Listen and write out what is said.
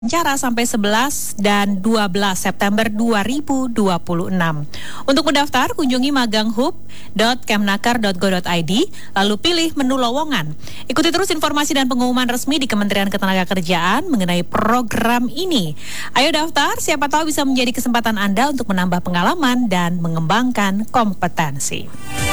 Wawancara sampai 11 dan 12 September 2026. Untuk mendaftar, kunjungi maganghub.kemnaker.go.id, lalu pilih menu lowongan. Ikuti terus informasi dan pengumuman resmi di Kementerian Ketenagakerjaan mengenai program ini. Ayo daftar, siapa tahu bisa menjadi kesempatan Anda untuk menambah pengalaman dan mengembangkan kompetensi.